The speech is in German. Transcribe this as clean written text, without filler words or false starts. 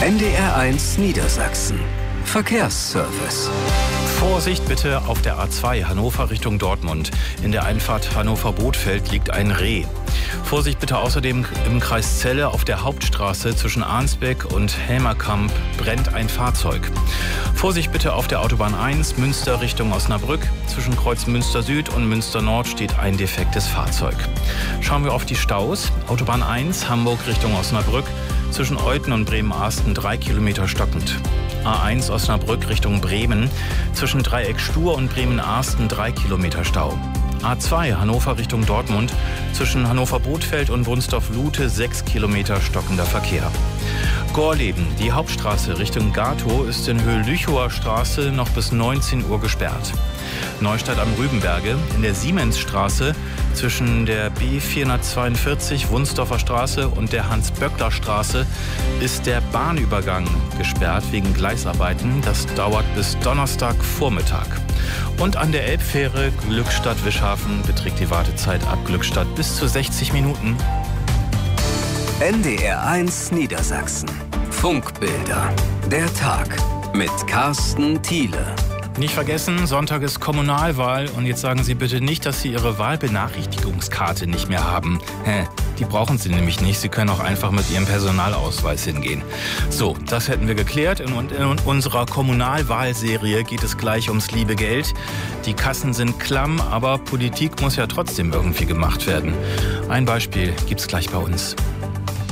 NDR1 Niedersachsen. Verkehrsservice. Vorsicht bitte auf der A2 Hannover Richtung Dortmund. In der Einfahrt Hannover-Bothfeld liegt ein Reh. Vorsicht bitte außerdem im Kreis Celle auf der Hauptstraße zwischen Arnsbeck und Helmerkamp brennt ein Fahrzeug. Vorsicht bitte auf der Autobahn 1 Münster Richtung Osnabrück. Zwischen Kreuz Münster Süd und Münster Nord steht ein defektes Fahrzeug. Schauen wir auf die Staus. Autobahn 1 Hamburg Richtung Osnabrück. Zwischen Euthen und Bremen-Arsten 3 Kilometer stockend. A1 Osnabrück Richtung Bremen. Zwischen Dreieck Stur und Bremen-Arsten 3 Kilometer Stau. A2 Hannover Richtung Dortmund. Zwischen Hannover-Bothfeld und Wunsdorf-Lute 6 Kilometer stockender Verkehr. Gorleben, die Hauptstraße Richtung Gatow ist in Höhe Lüchower Straße noch bis 19 Uhr gesperrt. Neustadt am Rübenberge in der Siemensstraße zwischen der B442 Wunsdorfer Straße und der Hans-Böckler-Straße ist der Bahnübergang gesperrt wegen Gleisarbeiten. Das dauert bis Donnerstagvormittag. Und an der Elbfähre Glückstadt-Wischhafen beträgt die Wartezeit ab Glückstadt bis zu 60 Minuten. NDR1 Niedersachsen. Funkbilder. Der Tag mit Carsten Thiele. Nicht vergessen, Sonntag ist Kommunalwahl und jetzt sagen Sie bitte nicht, dass Sie Ihre Wahlbenachrichtigungskarte nicht mehr haben. Die brauchen Sie nämlich nicht. Sie können auch einfach mit Ihrem Personalausweis hingehen. So, das hätten wir geklärt. Und in unserer Kommunalwahlserie geht es gleich ums liebe Geld. Die Kassen sind klamm, aber Politik muss ja trotzdem irgendwie gemacht werden. Ein Beispiel gibt's gleich bei uns.